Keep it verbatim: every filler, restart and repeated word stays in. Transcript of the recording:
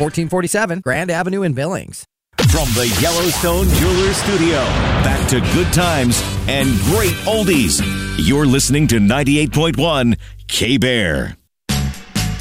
fourteen forty-seven Grand Avenue in Billings. From the Yellowstone Jewelers Studio, back to good times and great oldies. You're listening to ninety-eight point one K-Bear.